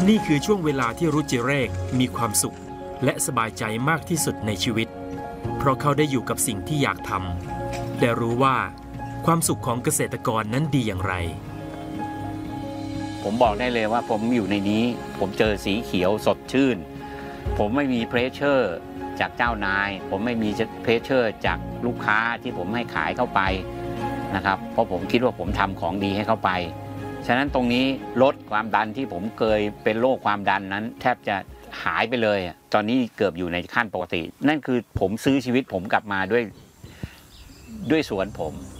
นี่คือช่วงเวลาที่รุจิเรกมีความสุขและสบายใจมากที่สุดในชีวิตเพราะเขาได้อยู่กับสิ่งที่อยากทำและรู้ว่าความสุขของเกษตรกรนั้นดีอย่างไรผมบอกได้เลยว่าผมอยู่ในนี้ผมเจอสีเขียวสดชื่นผมไม่มีเพรสเชอร์จากเจ้านายผมไม่มีเพรสเชอร์จากลูกค้าที่ผมให้ขายเข้าไปนะครับเพราะผมคิดว่าผมทำของดีให้เข้าไปฉะนั้นตรงนี้ลดความดันที่ผมเคยเป็นโรคความดันนั้นแทบจะหายไปเลยตอนนี้เกือบอยู่ในขั้นปกตินั่นคือผมซื้อชีวิตผมกลับมาด้วยสวนผม